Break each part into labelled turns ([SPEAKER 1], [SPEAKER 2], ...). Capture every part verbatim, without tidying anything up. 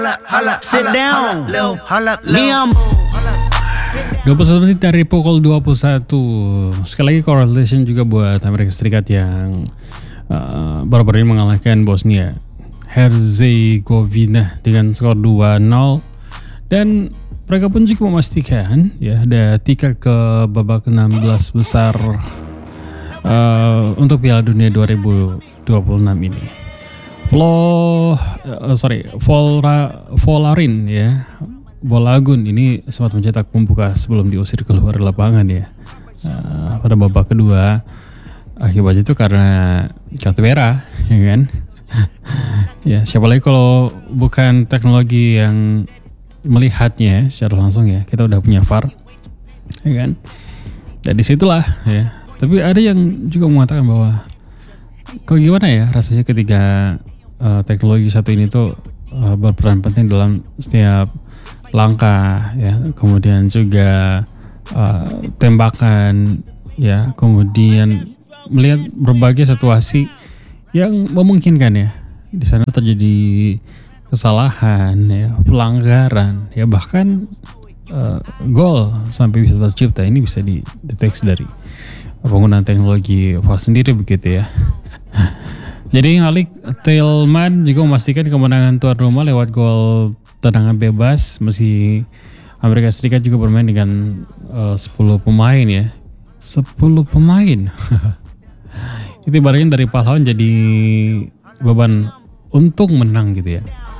[SPEAKER 1] Sit down. Me on.
[SPEAKER 2] dua puluh satu menit dari pukul dua puluh satu. Sekali lagi congratulations juga buat Amerika Serikat yang uh, baru-baru ini mengalahkan Bosnia Herzegovina dengan skor dua nol. Dan mereka pun juga memastikan ya ada tiket ke babak enam belas besar uh, untuk Piala Dunia dua ribu dua puluh enam ini. Flo, uh, sorry, Volra, Volarin ya. Bolagun ini sempat mencetak pembuka sebelum diusir keluar lapangan ya uh, pada babak kedua. Akibat itu karena kartu merah, ya kan? Ya siapa lagi kalau bukan teknologi yang melihatnya secara langsung ya. Kita udah punya V A R, ya kan? Dan disitulah ya. Tapi ada yang juga mengatakan bahwa kok gimana ya rasanya ketika uh, teknologi satu ini tuh uh, berperan penting dalam setiap langkah ya, kemudian juga uh, tembakan ya, kemudian melihat berbagai situasi yang memungkinkan ya di sana terjadi kesalahan ya, pelanggaran ya, bahkan uh, gol sampai bisa tercipta. Ini bisa dideteksi dari penggunaan teknologi V A R sendiri begitu ya. Jadi Alik Tillman juga memastikan kemenangan tuan rumah lewat gol tendangan bebas. Meski Amerika Serikat juga bermain dengan uh, sepuluh pemain ya. sepuluh pemain. Itu ibaratnya dari pahlawan jadi beban untuk menang gitu ya.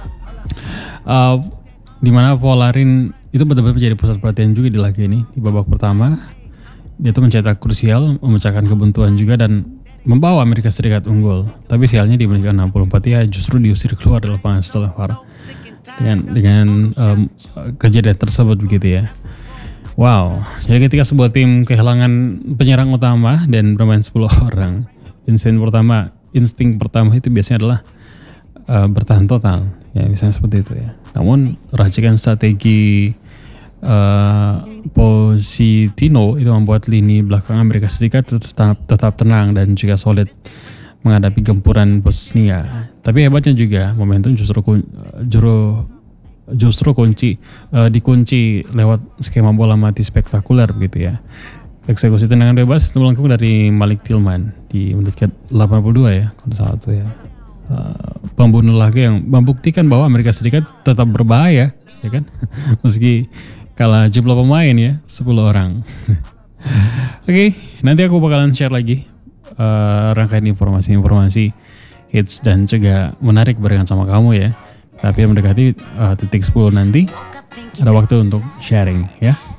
[SPEAKER 2] Uh, dimana Volarin itu benar-benar menjadi pusat perhatian juga di laga ini. Di babak pertama dia tuh mencetak krusial, memecahkan kebuntuan juga dan membawa Amerika Serikat unggul. Tapi sialnya di menit enam puluh empat ya justru diusir keluar dari lapangan setelah V A R. Dengan, dengan um, kejadian tersebut begitu ya. Wow, jadi ketika sebuah tim kehilangan penyerang utama dan bermain sepuluh orang, insting pertama, insting pertama itu biasanya adalah uh, bertahan total, ya misalnya seperti itu ya. Namun racikan strategi uh, Positino itu membuat lini belakang Amerika Serikat tetap tetap tenang dan juga solid menghadapi gempuran Bosnia. Tapi hebatnya juga momentum justru justru justru kunci uh, dikunci lewat skema bola mati spektakuler begitu ya. Eksekusi tendangan bebas itu melengkung dari Malik Tillman di menit ke delapan puluh dua ya, kalau salah satu ya. Uh, pembunuh laga yang membuktikan bahwa Amerika Serikat tetap berbahaya, ya kan? Meski kalah jumlah pemain ya, sepuluh orang. Oke, okay, nanti aku bakalan share lagi Uh, rangkaian informasi-informasi hits dan juga menarik barengan sama kamu ya. Tapi mendekati uh, titik sepuluh nanti ada waktu untuk sharing ya.